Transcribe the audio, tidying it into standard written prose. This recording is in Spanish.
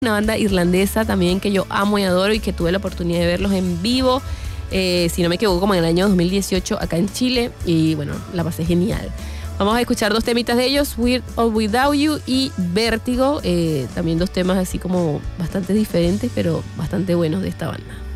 Una banda irlandesa también que yo amo y adoro y que tuve la oportunidad de verlos en vivo, si no me equivoco, como en el año 2018 acá en Chile. Y bueno, la pasé genial. Vamos a escuchar dos temitas de ellos, With or Without You y Vértigo. También dos temas así como bastante diferentes, pero bastante buenos de esta banda.